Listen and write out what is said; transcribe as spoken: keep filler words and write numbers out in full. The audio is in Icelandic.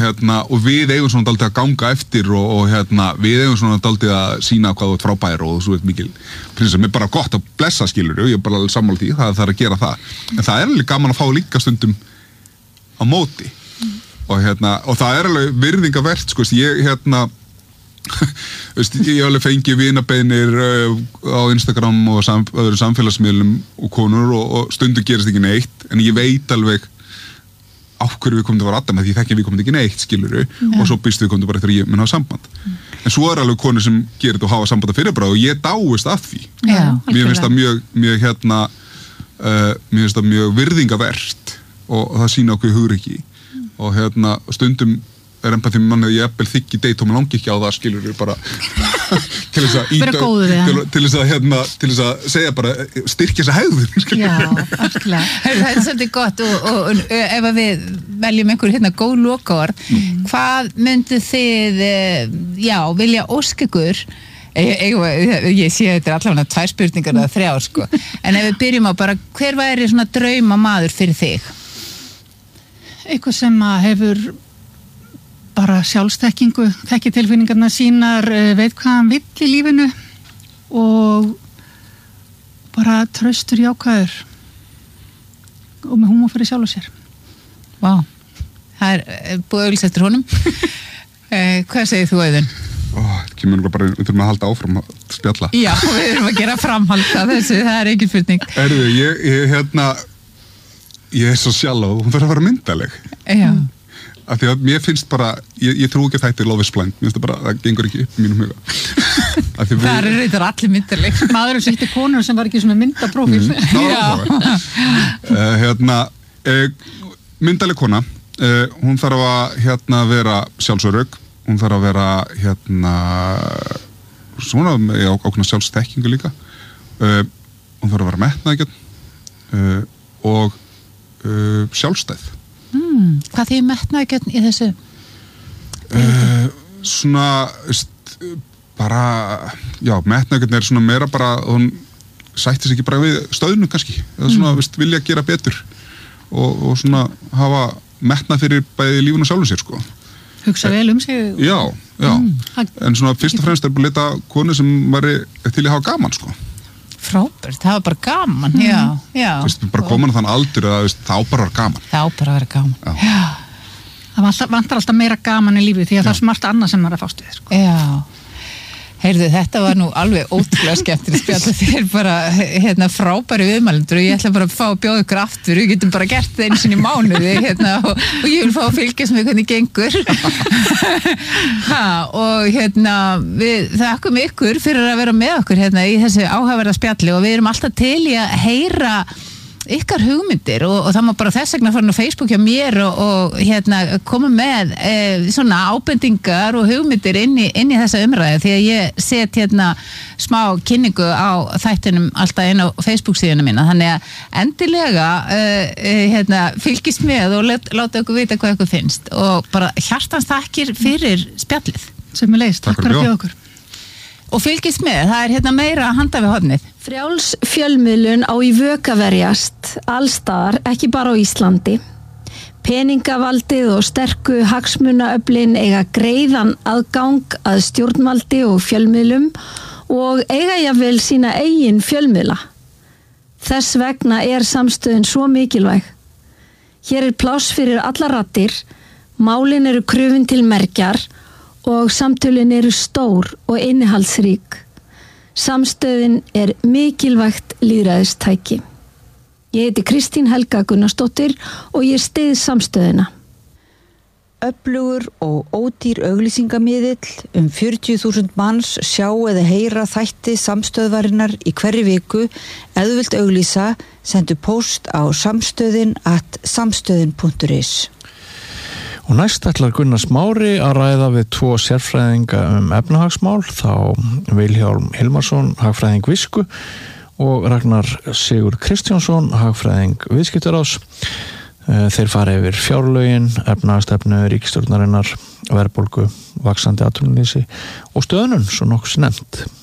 hérna, og við eigum svona daldið að ganga eftir og, og hérna, við eigum svona daldið að sína hvað þú ert frábær og þú ert mikil prinsessa, mér er bara gott að blessa skilur ég er bara alveg sammála því, það þarf að gera það en það er alveg gaman að fá líka stundum á móti mm. og hérna, og það er alveg virðingavert sko, ég hérna Veist, ég hef alveg fengið vinabeinir uh, á Instagram og sam, öðru samfélagsmiðlum og konur og, og stundum gerist ekki neitt en ég veit alveg á hverju við komum til að vara aðdæma því þekki við komum ekki neitt skiluru ja. Og svo býst við komum bara eftir að ég mun hafa samband mm. en svo er alveg konur sem gerir þetta og hafa samband að fyrirbráð og ég dáist af því ja, mér finnst það mjög, mjög hérna uh, mér finnst það mjög virðingavert og, og það sýna okkur hugrekki mm. og hérna stundum er empathy með manni að ég eppel þykki deitt og maður langi ekki á það skilur við bara til þess að íta til, til þess að hérna til þess að segja bara styrkja þessa hegðun Já, algjörlega Það er svolítið gott og, og, og ef við veljum einhver hérna góð lokaorð mm. hvað myndu þið já, vilja óska ykkur ég, ég, ég sé þetta er allavega tvær spurningar eða þrjár sko en ef við byrjum á bara hver væri svona drauma maður fyrir þig? Eitthvað sem að hefur bara sjálfstekkingu, þekki tilfinningarna sínar, veit hvað hann vill í lífinu og bara traustur jákvæður og með húmor fyrir sjálf og sér. Vá, það er búið auðvitað eftir honum. eh, hvað segir þú, Auðun? Ó, það kemur bara, við þurfum að halda áfram að spjalla. Já, við þurfum að gera framhald af þessu, það er engin spurning. Erðu, ég, ég, hérna, ég er svo sjálf og hún þarf að vera myndaleg. Já. Af því að mér finnst bara, ég, ég trú ekki að þetta er Love is Blind, mér finnst það bara, það gengur ekki upp í mínum huga. við... Það er reyndar allir myndarleg. Maðurinn sýtti konur sem var ekki svona myndaprófíl. Mm, uh, hérna, uh, myndaleg kona, uh, hún þarf að hérna vera sjálfsörugg, hún þarf að vera hérna, svona með ákveðna sjálfstekkingu líka, uh, hún þarf að vera metnaðgjörn uh, og uh, sjálfstæð. Hmm, hvað þið metnaðgjörn í þessu? Uh, svona st, bara já, metnaðgjörn er svona meira bara hún sættir sig ekki bara við stöðnu kannski eða svona, mm. veist, vilja gera betur og, og svona hafa metnað fyrir bæði lífun og sjálfum sér sko. Hugsa vel um sig Já, já, mm. en svona fyrst og fremst er bara að leta konu sem væri til að hafa gaman sko. Frábært, það var bara gaman, mm. já, já. Þú veist, bara komin að þann aldur að veist, þá bara var gaman. Þá bara var gaman, já. já. Það vantar alltaf meira gaman í lífi því að já. Það er svo margt annað sem maður er að fást við, sko. Já, heyrðu, þetta var nú alveg ótrúlega skemmtilegt spjall þið er bara, hérna, frábæri viðmælendur og ég ætla bara að fá að bjóða ykkur aftur við getum bara gert það einu sinni í mánuði hérna, og, og ég vil fá að fylgjast með hvernig gengur ha, og hérna við þakkum ykkur fyrir að vera með okkur hérna í þessu áhugaverða spjalli og við erum alltaf til í að heyra ykkar hugmyndir og, og það má bara þess vegna fara á Facebook hjá mér og, og hérna koma með e, svona ábendingar og hugmyndir inn í, inn í þessa umræðu því að ég set hérna smá kynningu á þættinum alltaf inn á Facebook síðuna mína þannig að endilega e, e, hérna fylgist með og let, láta okkur vita hvað ykkur finnst og bara hjartans þakkir fyrir spjallið sem er leist, takk fyrir að bjóða okkur og fylgist með, það er hérna meira að handa við hornið. Frjáls fjölmiðlun á í vök að verjast, allstaðar, ekki bara á Íslandi. Peningavaldið og sterku hagsmunaöflin eiga greiðan aðgang að stjórnvaldi og fjölmiðlum og eiga jafnvel sína eigin fjölmiðla. Þess vegna er samstöðin svo mikilvæg. Hér er pláss fyrir alla raddir, málin eru krufin til mergjar og samtölin eru stór og innihaldsrík. Samstöðin er mikilvægt lýðræðistæki. Ég heiti Kristín Helga Gunnarsdóttir og ég styð samstöðina. Öflugur og ódýr auglýsingamiðill um fjörutíu þúsund manns sjá eða heyra þætti samstöðvarinnar í hverri viku eða þú vilt auglýsa, sendu post á samstöðin at samstöðin punktur is. Og næst ætlar Gunnar Smári að ræða við tvo sérfræðinga um efnahagsmál, þá Vilhjálm Hilmarsson, hagfræðing Visku og Ragnar Sigur Kristjánsson, hagfræðing Viðskiptaráðs. Þeir fara yfir fjárlögin, efnahagsstefnu ríkisstjórnarinnar, verðbólgu, vaxandi atvinnuleysi og stöðnun, svo nokkuð nefnt.